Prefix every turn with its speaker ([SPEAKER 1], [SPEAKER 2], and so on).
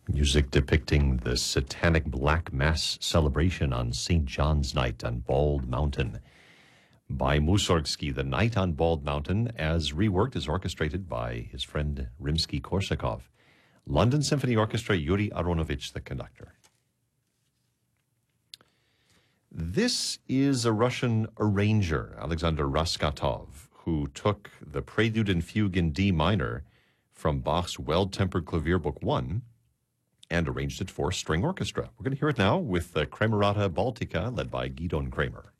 [SPEAKER 1] Music depicting the satanic Black Mass celebration on St. John's Night on Bald Mountain by Mussorgsky. The Night on Bald Mountain, as reworked, is orchestrated by his friend Rimsky-Korsakov. London Symphony Orchestra, Yuri Aronovich, the conductor. This is a Russian arranger, Alexander Raskatov, who took the Prelude and Fugue in D minor from Bach's Well-Tempered Clavier Book 1 and arranged it for string orchestra. We're going to hear it now with the Kremerata Baltica, led by Gidon Kremer.